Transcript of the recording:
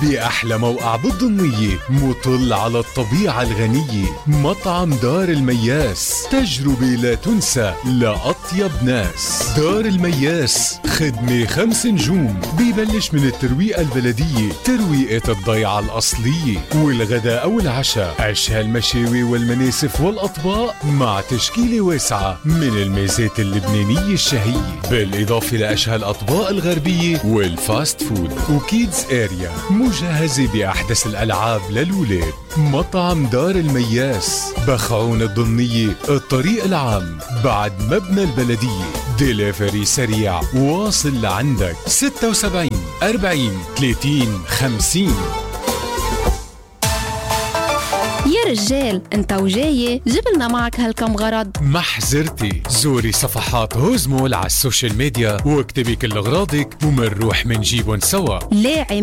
بأحلى موقع بالضمية مطل على الطبيعة الغنية. مطعم دار المياس، تجربة لا تنسى لأطيب ناس. دار المياس خدمة 5 نجوم، بيبلش من الترويقة البلدية، ترويقة الضيعة الأصلية، والغداء أو العشاء، أشهى المشاوي والمناسف والأطباق مع تشكيلة واسعة من الميزات اللبنانية الشهية، بالإضافة لأشهى الأطباق الغربية والفاست فود، وكيدز اريا مجهزة بأحدث الألعاب للولاد. مطعم دار المياس، بخعون الضمنية، الطريق العام، بعد مبنى البلدية. ديليفري سريع واصل لعندك. 76 40 30 50. يا رجال، انت وجاي جبلنا معك هالكم غرض. محزرتي، زوري صفحات هوزمول على السوشيال ميديا واكتبي كل اغراضك ومنروح منجيبن سوا. لاعب